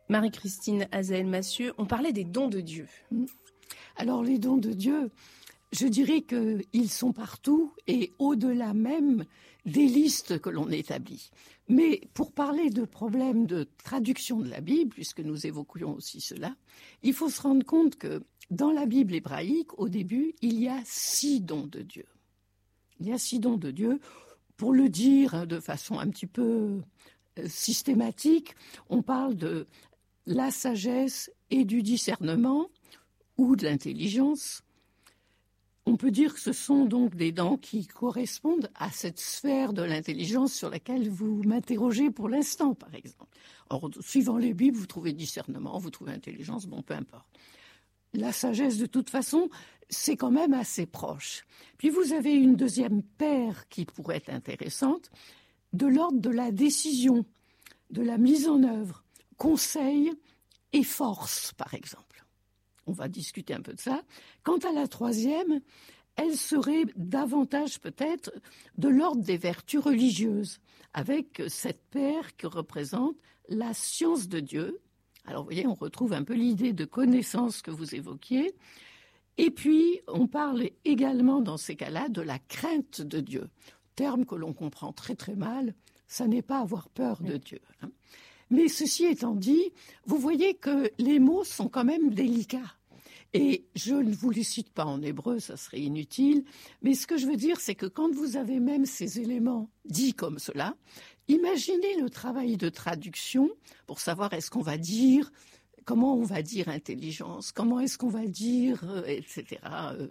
Marie-Christine Azaël-Massieu, on parlait des dons de Dieu. Alors les dons de Dieu, je dirais qu'ils sont partout et au-delà même des listes que l'on établit. Mais pour parler de problèmes de traduction de la Bible, puisque nous évoquions aussi cela, il faut se rendre compte que dans la Bible hébraïque, au début, il y a 6 dons de Dieu. Il y a 6 dons de Dieu. Pour le dire de façon un petit peu systématique, on parle de la sagesse et du discernement ou de l'intelligence. On peut dire que ce sont donc des dons qui correspondent à cette sphère de l'intelligence sur laquelle vous m'interrogez pour l'instant, par exemple. Or, suivant les Bibles, vous trouvez discernement, vous trouvez intelligence, bon, peu importe. La sagesse, de toute façon, c'est quand même assez proche. Puis vous avez une deuxième paire qui pourrait être intéressante, de l'ordre de la décision, de la mise en œuvre, conseil et force, par exemple. On va discuter un peu de ça. Quant à la troisième, elle serait davantage peut-être de l'ordre des vertus religieuses, avec cette paire qui représente la science de Dieu. Alors vous voyez, on retrouve un peu l'idée de connaissance que vous évoquiez. Et puis, on parle également dans ces cas-là de la crainte de Dieu. Terme que l'on comprend très très mal, ça n'est pas avoir peur de Dieu. Mais ceci étant dit, vous voyez que les mots sont quand même délicats. Et je ne vous les cite pas en hébreu, ça serait inutile, mais ce que je veux dire, c'est que quand vous avez même ces éléments dits comme cela, imaginez le travail de traduction pour savoir est-ce qu'on va dire, comment on va dire intelligence, comment est-ce qu'on va dire, etc.,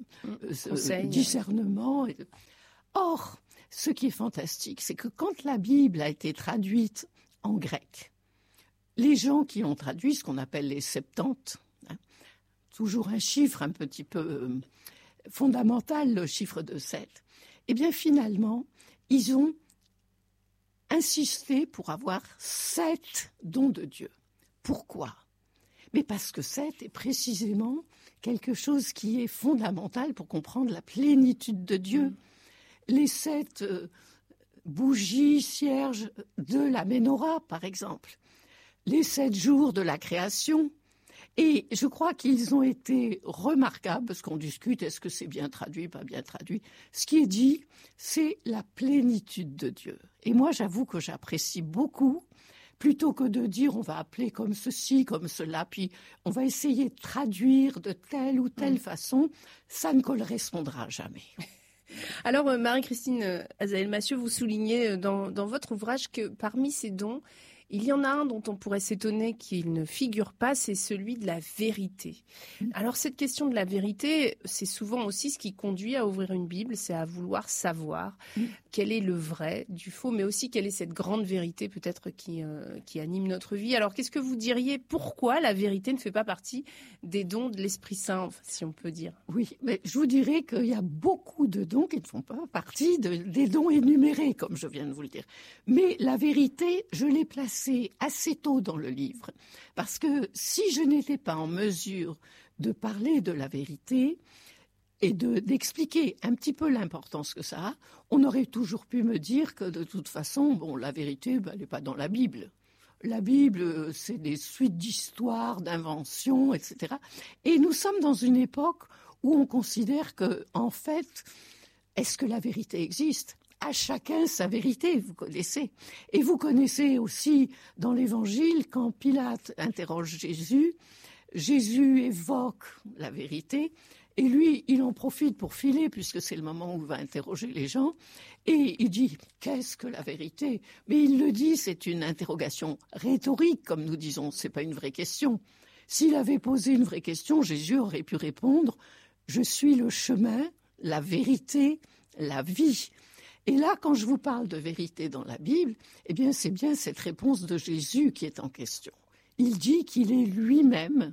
discernement. Or, ce qui est fantastique, c'est que quand la Bible a été traduite en grec, les gens qui ont traduit ce qu'on appelle les Septante, toujours un chiffre un petit peu fondamental, le chiffre de 7, eh bien finalement, ils ont insisté pour avoir 7 dons de Dieu. Pourquoi ? Mais parce que 7 est précisément quelque chose qui est fondamental pour comprendre la plénitude de Dieu. Les 7 bougies, cierges de la Ménorah, par exemple. Les 7 jours de la création. Et je crois qu'ils ont été remarquables, parce qu'on discute, est-ce que c'est bien traduit, pas bien traduit. Ce qui est dit, c'est la plénitude de Dieu. Et moi, j'avoue que j'apprécie beaucoup, plutôt que de dire on va appeler comme ceci, comme cela, puis on va essayer de traduire de telle ou telle façon, ça ne correspondra jamais. Alors, Marie-Christine Azaël-Massieu, vous soulignez dans votre ouvrage que parmi ces dons, il y en a un dont on pourrait s'étonner qu'il ne figure pas, c'est celui de la vérité. Alors cette question de la vérité, c'est souvent aussi ce qui conduit à ouvrir une Bible, c'est à vouloir savoir quel est le vrai du faux, mais aussi quelle est cette grande vérité peut-être qui anime notre vie. Alors qu'est-ce que vous diriez, pourquoi la vérité ne fait pas partie des dons de l'Esprit Saint, si on peut dire ? Oui, mais je vous dirais qu'il y a beaucoup de dons qui ne font pas partie des dons énumérés, comme je viens de vous le dire. Mais la vérité, je l'ai placée assez tôt dans le livre, parce que si je n'étais pas en mesure de parler de la vérité et d'expliquer un petit peu l'importance que ça a, on aurait toujours pu me dire que de toute façon, bon, la vérité, elle n'est pas dans la Bible. La Bible, c'est des suites d'histoires, d'inventions, etc. Et nous sommes dans une époque où on considère que, en fait, est-ce que la vérité existe ? À chacun sa vérité, vous connaissez. Et vous connaissez aussi dans l'Évangile, quand Pilate interroge Jésus, Jésus évoque la vérité, et lui, il en profite pour filer, puisque c'est le moment où il va interroger les gens, et il dit « Qu'est-ce que la vérité ?» Mais il le dit, c'est une interrogation rhétorique, comme nous disons, c'est pas une vraie question. S'il avait posé une vraie question, Jésus aurait pu répondre « Je suis le chemin, la vérité, la vie ». Et là, quand je vous parle de vérité dans la Bible, eh bien, c'est bien cette réponse de Jésus qui est en question. Il dit qu'il est lui-même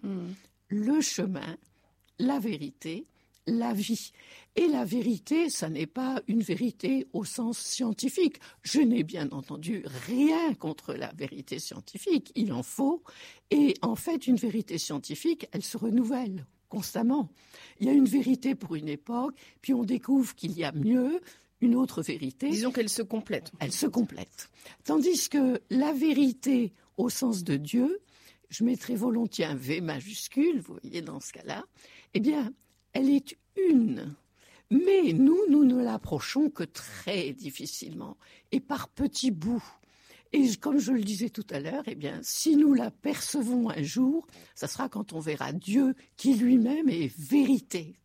le chemin, la vérité, la vie. Et la vérité, ça n'est pas une vérité au sens scientifique. Je n'ai bien entendu rien contre la vérité scientifique. Il en faut. Et en fait, une vérité scientifique, elle se renouvelle constamment. Il y a une vérité pour une époque, puis on découvre qu'il y a mieux, une autre vérité. Disons qu'elle se complète. Elle se complète. Tandis que la vérité, au sens de Dieu, je mettrai volontiers un V majuscule, vous voyez, dans ce cas-là, eh bien, elle est une. Mais nous ne l'approchons que très difficilement et par petits bouts. Et comme je le disais tout à l'heure, eh bien, si nous la percevons un jour, ça sera quand on verra Dieu qui lui-même est vérité.